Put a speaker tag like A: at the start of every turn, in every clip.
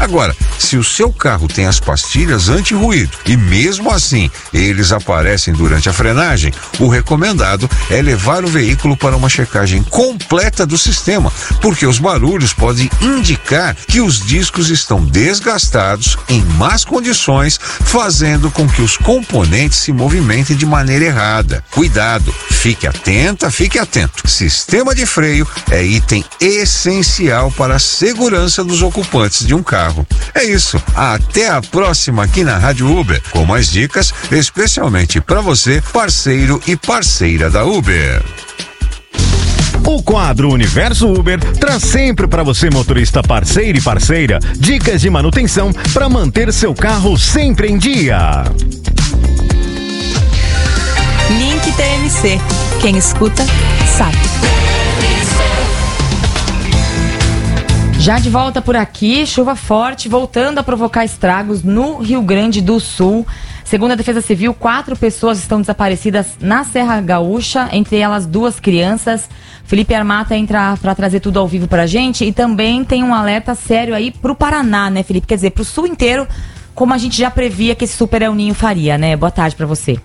A: Agora, se o seu carro tem as pastilhas anti-ruído e mesmo assim eles aparecem durante a frenagem, o recomendado é levar o veículo para uma checagem completa do sistema, porque os barulhos podem indicar que os discos estão desgastados, em más condições, fazendo com que os componentes se movimentem de maneira errada. Cuidado, fique atenta, fique atento. Sistema de freio é item essencial para a segurança dos ocupantes de um carro. É isso, até a próxima aqui na Rádio Uber, com mais dicas, especialmente para você, parceiro e parceira da Uber.
B: O quadro Universo Uber traz sempre para você, motorista parceiro e parceira, dicas de manutenção para manter seu carro sempre em dia.
C: Link TMC. Quem escuta, sabe. Já de volta por aqui, chuva forte voltando a provocar estragos no Rio Grande do Sul. Segundo a Defesa Civil, 4 pessoas estão desaparecidas na Serra Gaúcha, entre elas 2 crianças. Felipe Armata entra para trazer tudo ao vivo pra gente e também tem um alerta sério aí pro Paraná, né, Felipe? Quer dizer, pro sul inteiro, como a gente já previa que esse Super El Ninho faria, né? Boa tarde pra você.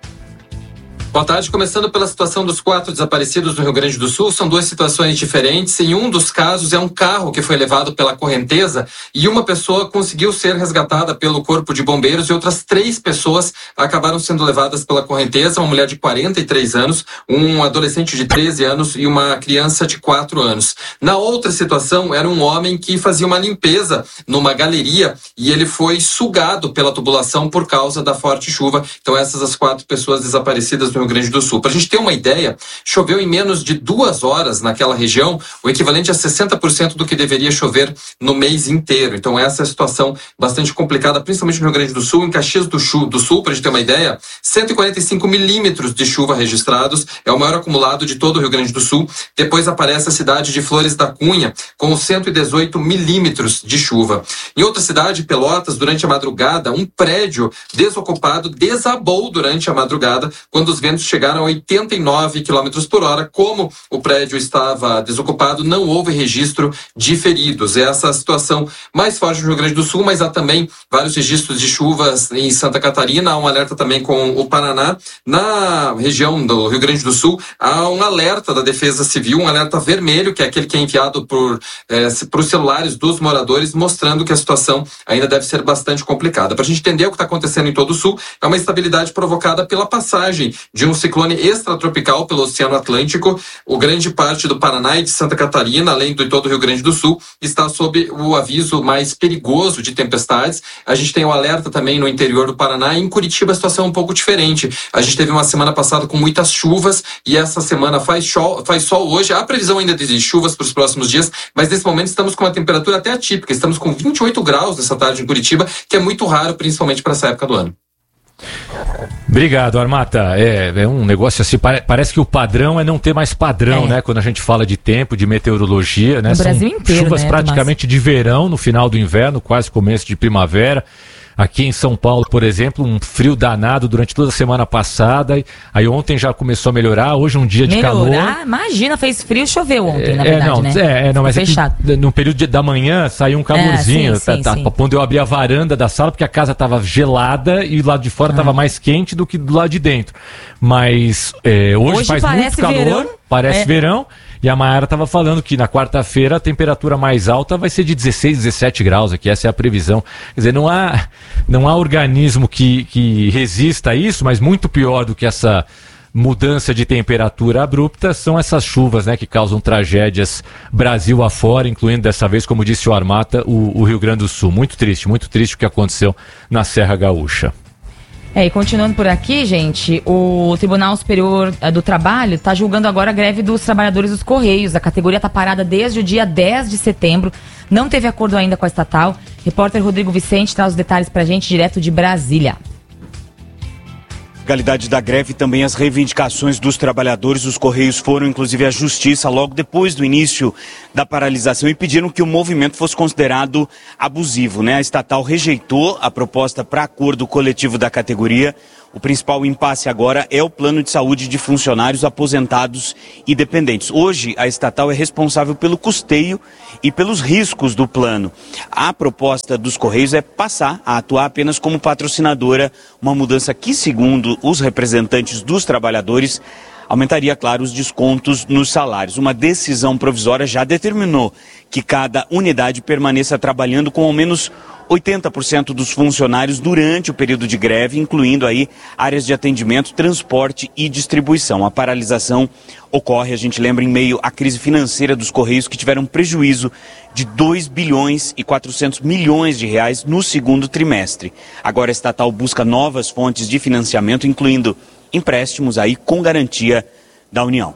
D: Boa tarde, começando pela situação dos 4 desaparecidos no Rio Grande do Sul. São 2 situações diferentes. Em um dos casos é um carro que foi levado pela correnteza e uma pessoa conseguiu ser resgatada pelo Corpo de Bombeiros e outras 3 pessoas acabaram sendo levadas pela correnteza. Uma mulher de 43 anos, um adolescente de 13 anos e uma criança de 4 anos. Na outra situação era um homem que fazia uma limpeza numa galeria e ele foi sugado pela tubulação por causa da forte chuva. Então essas as 4 pessoas desaparecidas no Rio Grande do Sul. Para a gente ter uma ideia, choveu em menos de 2 horas naquela região, o equivalente a 60% do que deveria chover no mês inteiro. Então essa é a situação bastante complicada, principalmente no Rio Grande do Sul. Em Caxias do Sul, para a gente ter uma ideia, 145 milímetros de chuva registrados, é o maior acumulado de todo o Rio Grande do Sul. Depois aparece a cidade de Flores da Cunha, com 118 milímetros de chuva. Em outra cidade, Pelotas, durante a madrugada, um prédio desocupado desabou durante a madrugada, quando os ventos chegaram a 89 km por hora. Como o prédio estava desocupado, não houve registro de feridos. Essa é a situação mais forte no Rio Grande do Sul, mas há também vários registros de chuvas em Santa Catarina. Há um alerta também com o Paraná. Na região do Rio Grande do Sul, há um alerta da Defesa Civil, um alerta vermelho, que é aquele que é enviado para os celulares dos moradores, mostrando que a situação ainda deve ser bastante complicada. Para a gente entender o que está acontecendo em todo o Sul, é uma instabilidade provocada pela passagem de um ciclone extratropical pelo Oceano Atlântico. O grande parte do Paraná e de Santa Catarina, além de todo o Rio Grande do Sul, está sob o aviso mais perigoso de tempestades. A gente tem um alerta também no interior do Paraná. E em Curitiba a situação é um pouco diferente. A gente teve uma semana passada com muitas chuvas e essa semana faz sol hoje. Há previsão ainda de chuvas para os próximos dias, mas nesse momento estamos com uma temperatura até atípica. Estamos com 28 graus nessa tarde em Curitiba, que é muito raro, principalmente para essa época do ano.
E: Obrigado, Armata. É um negócio assim, parece que o padrão é não ter mais padrão, né? Quando a gente fala de tempo, de meteorologia, né?
C: No Brasil inteiro,
E: chuvas, né, praticamente de verão, no final do inverno, quase começo de primavera. Aqui em São Paulo, por exemplo, um frio danado durante toda a semana passada. Aí ontem já começou a melhorar, hoje um dia de calor.
C: Imagina, fez frio e choveu ontem, na verdade,
E: mas no período da manhã saiu um calorzinho.
C: Sim.
E: Quando eu abri a varanda da sala, porque a casa estava gelada e o lado de fora estava mais quente do que do lado de dentro. Mas hoje faz muito calor, parece verão. E a Mayara estava falando que na quarta-feira a temperatura mais alta vai ser de 16, 17 graus aqui, essa é a previsão. Quer dizer, não há organismo que resista a isso, mas muito pior do que essa mudança de temperatura abrupta são essas chuvas, né, que causam tragédias Brasil afora, incluindo dessa vez, como disse o Armata, o Rio Grande do Sul. Muito triste o que aconteceu na Serra Gaúcha.
C: E continuando por aqui, gente, o Tribunal Superior do Trabalho está julgando agora a greve dos trabalhadores dos Correios. A categoria está parada desde o dia 10 de setembro, não teve acordo ainda com a estatal. Repórter Rodrigo Vicente traz os detalhes para a gente direto de Brasília.
F: A legalidade da greve e também as reivindicações dos trabalhadores. Os Correios foram, inclusive, à Justiça logo depois do início da paralisação e pediram que o movimento fosse considerado abusivo, né? A estatal rejeitou a proposta para acordo coletivo da categoria. O principal impasse agora é o plano de saúde de funcionários aposentados e dependentes. Hoje, a estatal é responsável pelo custeio e pelos riscos do plano. A proposta dos Correios é passar a atuar apenas como patrocinadora, uma mudança que, segundo os representantes dos trabalhadores, aumentaria, claro, os descontos nos salários. Uma decisão provisória já determinou que cada unidade permaneça trabalhando com ao menos 80% dos funcionários durante o período de greve, incluindo aí áreas de atendimento, transporte e distribuição. A paralisação ocorre, a gente lembra, em meio à crise financeira dos Correios, que tiveram prejuízo de 2 bilhões e 400 milhões de reais no segundo trimestre. Agora a estatal busca novas fontes de financiamento, incluindo empréstimos aí com garantia da União.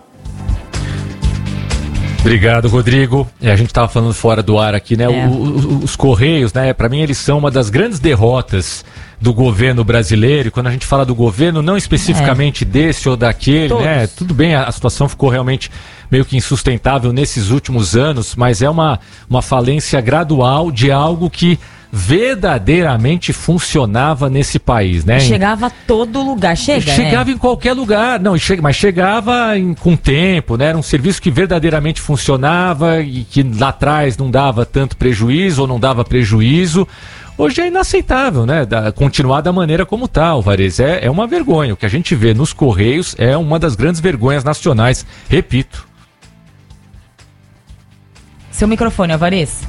E: Obrigado, Rodrigo. A gente estava falando fora do ar aqui, né? Os Correios, né? Para mim, eles são uma das grandes derrotas do governo brasileiro. E quando a gente fala do governo, não especificamente desse ou daquele, né? Tudo bem, a situação ficou realmente meio que insustentável nesses últimos anos, mas é uma falência gradual de algo que verdadeiramente funcionava nesse país, né?
C: Chegava a todo lugar,
E: chegava em qualquer lugar, mas chegava com tempo, né? Era um serviço que verdadeiramente funcionava e que lá atrás não dava tanto prejuízo ou não dava prejuízo. Hoje é inaceitável, né? Continuar da maneira como tá, Alvarez. É uma vergonha. O que a gente vê nos Correios é uma das grandes vergonhas nacionais. Repito.
C: Seu microfone, Alvarez.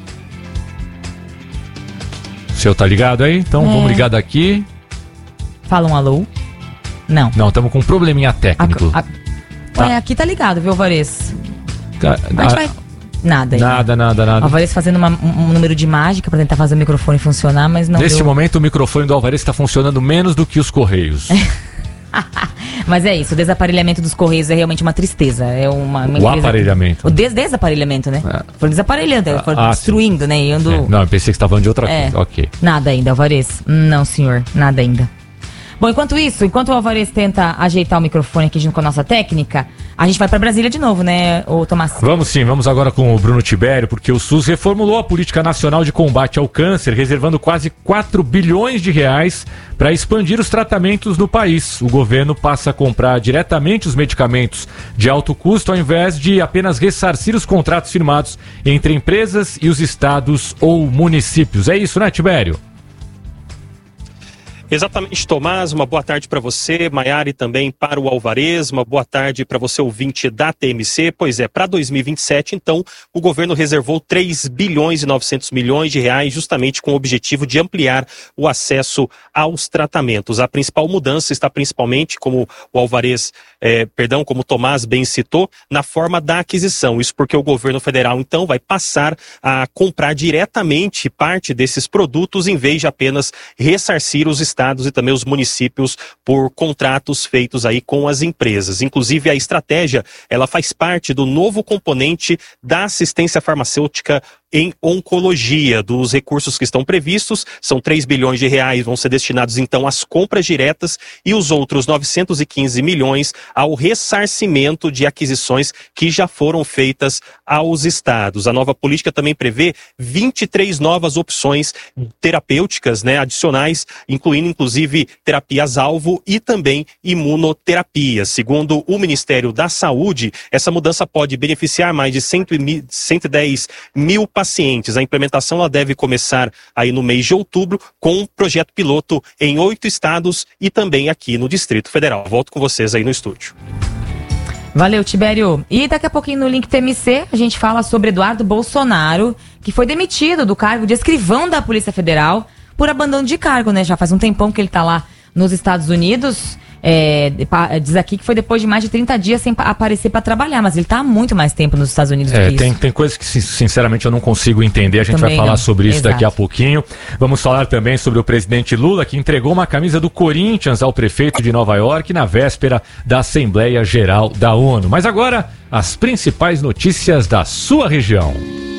E: O seu tá ligado aí? Então vamos ligar daqui.
C: Fala um alô. Não,
E: estamos com um probleminha técnico.
C: Aqui tá ligado, viu, Alvarez? A gente vai... Nada.
E: Nada.
C: Alvarez fazendo um número de mágica pra tentar fazer o microfone funcionar, mas não
E: Neste momento o microfone do Alvarez está funcionando menos do que os Correios.
C: Mas é isso, o desaparelhamento dos Correios é realmente uma tristeza. É uma
E: o aparelhamento.
C: O desaparelhamento, né? Foram desaparelhando, foram destruindo, né?
E: Não, eu pensei que você estava falando de outra coisa. Ok.
C: Nada ainda, Alvarez. Não, senhor, nada ainda. Bom, enquanto o Alvarez tenta ajeitar o microfone aqui junto com a nossa técnica, a gente vai para Brasília de novo, né, ô Tomás?
E: Vamos sim, vamos agora com o Bruno Tibério, porque o SUS reformulou a Política Nacional de Combate ao Câncer, reservando quase 4 bilhões de reais para expandir os tratamentos no país. O governo passa a comprar diretamente os medicamentos de alto custo, ao invés de apenas ressarcir os contratos firmados entre empresas e os estados ou municípios. É isso, né, Tibério?
G: Exatamente, Tomás, uma boa tarde para você, Maiara, e também para o Alvarez, uma boa tarde para você, ouvinte da TMC. Pois é, para 2027, então, o governo reservou 3 bilhões e 900 milhões de reais, justamente com o objetivo de ampliar o acesso aos tratamentos. A principal mudança está principalmente, como o Alvarez, como o Tomás bem citou, na forma da aquisição. Isso porque o governo federal, então, vai passar a comprar diretamente parte desses produtos, em vez de apenas ressarcir os estados e também os municípios por contratos feitos aí com as empresas. Inclusive, a estratégia, ela faz parte do novo componente da assistência farmacêutica em oncologia. Dos recursos que estão previstos, são 3 bilhões de reais, vão ser destinados então às compras diretas, e os outros 915 milhões ao ressarcimento de aquisições que já foram feitas aos estados. A nova política também prevê 23 novas opções terapêuticas, né, adicionais, incluindo inclusive terapias-alvo e também imunoterapia. Segundo o Ministério da Saúde, essa mudança pode beneficiar mais de 110 mil pacientes. A implementação ela deve começar aí no mês de outubro, com um projeto piloto em 8 estados e também aqui no Distrito Federal. Volto com vocês aí no estúdio.
C: Valeu, Tibério. E daqui a pouquinho no Link TMC a gente fala sobre Eduardo Bolsonaro, que foi demitido do cargo de escrivão da Polícia Federal por abandono de cargo, né? Já faz um tempão que ele tá lá nos Estados Unidos. Diz aqui que foi depois de mais de 30 dias sem aparecer para trabalhar, mas ele tá há muito mais tempo nos Estados Unidos do que isso.
E: Tem coisas que sinceramente eu não consigo entender, a gente também vai falar sobre isso daqui a pouquinho. Vamos falar também sobre o presidente Lula, que entregou uma camisa do Corinthians ao prefeito de Nova York na véspera da Assembleia Geral da ONU. Mas agora, as principais notícias da sua região.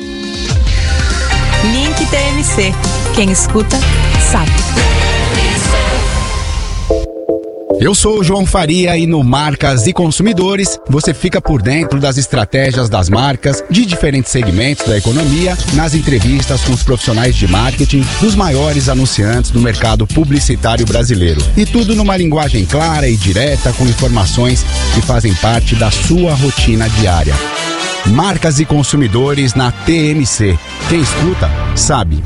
H: Link TMC. Quem escuta, sabe. Eu sou o João Faria e no Marcas e Consumidores você fica por dentro das estratégias das marcas de diferentes segmentos da economia nas entrevistas com os profissionais de marketing dos maiores anunciantes do mercado publicitário brasileiro. E tudo numa linguagem clara e direta com informações que fazem parte da sua rotina diária. Marcas e Consumidores na TMC. Quem escuta, sabe.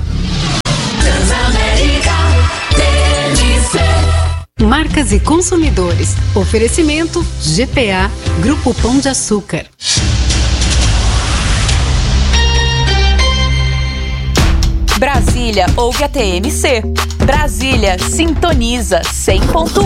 I: Marcas e Consumidores. Oferecimento GPA, Grupo Pão de Açúcar.
J: Brasília ouve a TMC. Brasília sintoniza 100.1.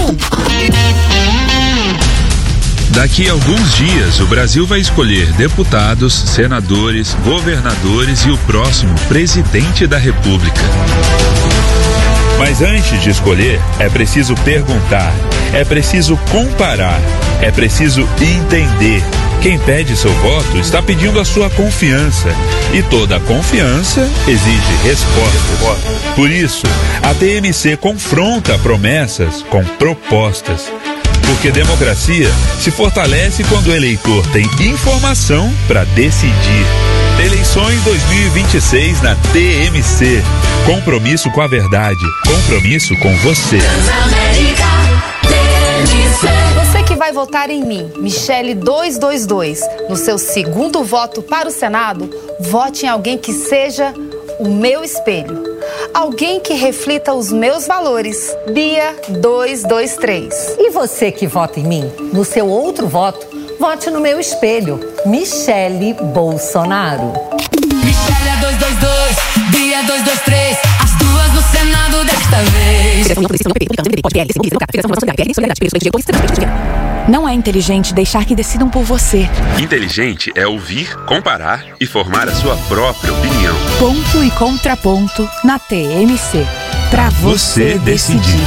K: Daqui a alguns dias, o Brasil vai escolher deputados, senadores, governadores e o próximo presidente da República. Mas antes de escolher, é preciso perguntar, é preciso comparar, é preciso entender. Quem pede seu voto está pedindo a sua confiança. E toda confiança exige resposta. Por isso, a TMC confronta promessas com propostas. Porque democracia se fortalece quando o eleitor tem informação para decidir. Eleições 2026 na TMC. Compromisso com a verdade. Compromisso com você.
L: Você que vai votar em mim, Michele 222, no seu segundo voto para o Senado, vote em alguém que seja o meu espelho. Alguém que reflita os meus valores. Bia 223.
M: E você que vota em mim, no seu outro voto, vote no meu espelho. Michele Bolsonaro.
N: Michele é 222, Bia 223, as duas no Senado desta vez.
J: Não é inteligente deixar que decidam por você.
O: Inteligente é ouvir, comparar e formar a sua própria opinião.
J: Ponto e contraponto na TMC. Pra você decidir.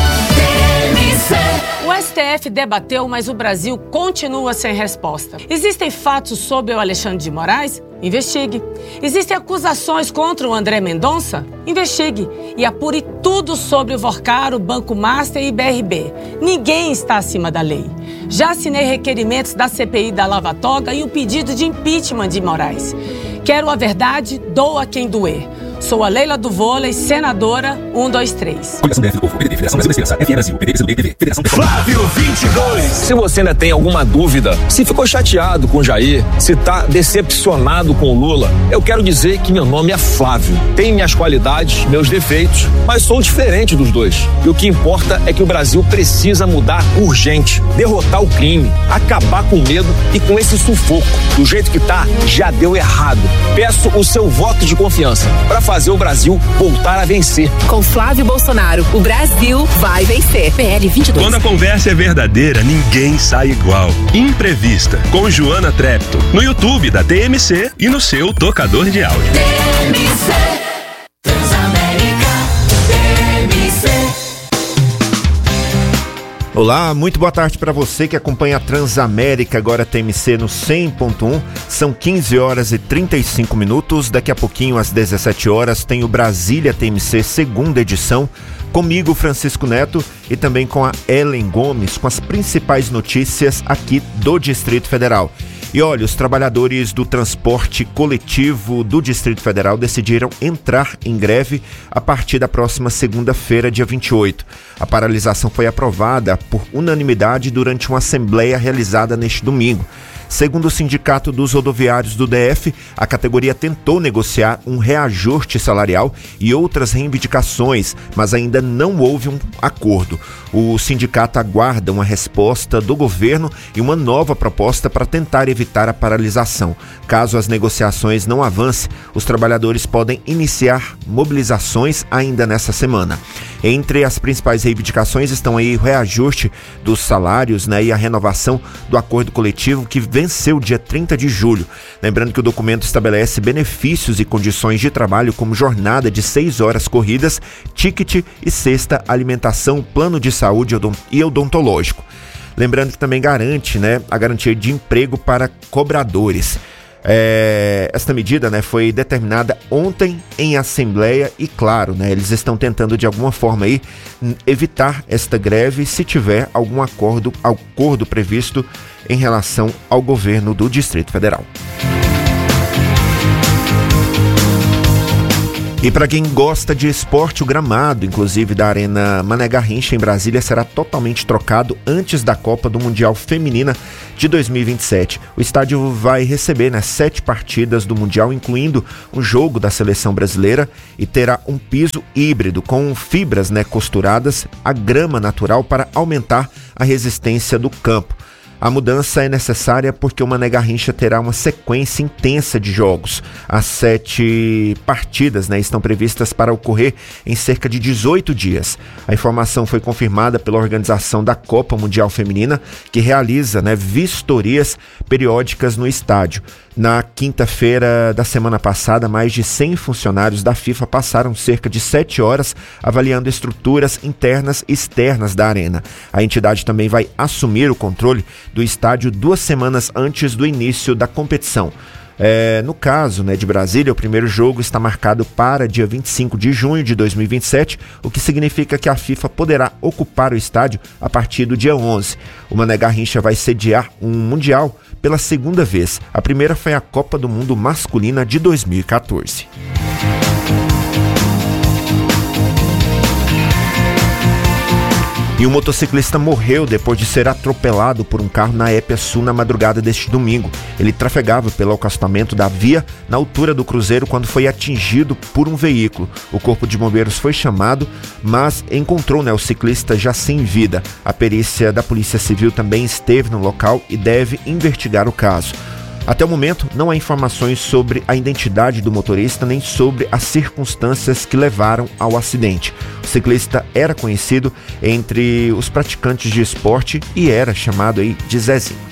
P: O STF debateu, mas o Brasil continua sem resposta. Existem fatos sobre o Alexandre de Moraes? Investigue. Existem acusações contra o André Mendonça? Investigue. E apure tudo sobre o Vorcaro, Banco Master e BRB. Ninguém está acima da lei. Já assinei requerimentos da CPI da Lava Toga e o pedido de impeachment de Moraes. Quero a verdade, doa quem doer. Sou a Leila do Vôlei, senadora 123.
Q: Coligação DF do Povo, PDT, Federação Brasil da Esperança, FM Brasil, PT, PCdoB, TV, Federação
R: Flávio 22.
S: Se você ainda tem alguma dúvida, se ficou chateado com o Jair, se tá decepcionado com o Lula, eu quero dizer que meu nome é Flávio. Tenho minhas qualidades, meus defeitos, mas sou diferente dos dois. E o que importa é que o Brasil precisa mudar urgente, derrotar o crime, acabar com o medo e com esse sufoco. Do jeito que tá, já deu errado. Peço o seu voto de confiança para fazer o Brasil voltar a vencer.
J: Com Flávio Bolsonaro, o Brasil vai vencer. PL 22.
O: Quando a conversa é verdadeira, ninguém sai igual. Imprevista, com Joana Trepto, no YouTube da TMC e no seu tocador de áudio.
N: TMC, Transamérica, TMC.
B: Olá, muito boa tarde para você que acompanha a Transamérica, agora TMC no 100.1. São 15 horas e 35 minutos. Daqui a pouquinho, às 17 horas, tem o Brasília TMC segunda edição. Comigo, Francisco Neto, e também com a Ellen Gomes, com as principais notícias aqui do Distrito Federal. E olha, os trabalhadores do transporte coletivo do Distrito Federal decidiram entrar em greve a partir da próxima segunda-feira, dia 28. A paralisação foi aprovada por unanimidade durante uma assembleia realizada neste domingo. Segundo o Sindicato dos Rodoviários do DF, a categoria tentou negociar um reajuste salarial e outras reivindicações, mas ainda não houve um acordo. O sindicato aguarda uma resposta do governo e uma nova proposta para tentar evitar a paralisação. Caso as negociações não avancem, os trabalhadores podem iniciar mobilizações ainda nessa semana. Entre as principais reivindicações estão aí o reajuste dos salários, e a renovação do acordo coletivo que venceu dia 30 de julho. Lembrando que o documento estabelece benefícios e condições de trabalho como jornada de 6 horas corridas, ticket e cesta, alimentação, plano de saúde e odontológico. Lembrando que também garante, a garantia de emprego para cobradores. Esta medida, né, foi determinada ontem em assembleia e, claro, né, eles estão tentando de alguma forma aí evitar esta greve se tiver algum acordo previsto em relação ao governo do Distrito Federal. E para quem gosta de esporte, o gramado, inclusive da Arena Mané Garrincha em Brasília, será totalmente trocado antes da Copa do Mundial Feminina de 2027. O estádio vai receber 7 partidas do Mundial, incluindo um jogo da seleção brasileira, e terá um piso híbrido com fibras costuradas a grama natural para aumentar a resistência do campo. A mudança é necessária porque o Mané Garrincha terá uma sequência intensa de jogos. As 7 partidas estão previstas para ocorrer em cerca de 18 dias. A informação foi confirmada pela organização da Copa Mundial Feminina, que realiza vistorias periódicas no estádio. Na quinta-feira da semana passada, mais de 100 funcionários da FIFA passaram cerca de 7 horas avaliando estruturas internas e externas da arena. A entidade também vai assumir o controle do estádio 2 semanas antes do início da competição. No caso de Brasília, o primeiro jogo está marcado para dia 25 de junho de 2027, o que significa que a FIFA poderá ocupar o estádio a partir do dia 11. O Mané Garrincha vai sediar um Mundial pela segunda vez. A primeira foi a Copa do Mundo Masculina de 2014. E um motociclista morreu depois de ser atropelado por um carro na Épia Sul na madrugada deste domingo. Ele trafegava pelo acostamento da via na altura do cruzeiro quando foi atingido por um veículo. O corpo de bombeiros foi chamado, mas encontrou o ciclista já sem vida. A perícia da Polícia Civil também esteve no local e deve investigar o caso. Até o momento, não há informações sobre a identidade do motorista nem sobre as circunstâncias que levaram ao acidente. O ciclista era conhecido entre os praticantes de esporte e era chamado de Zezinho.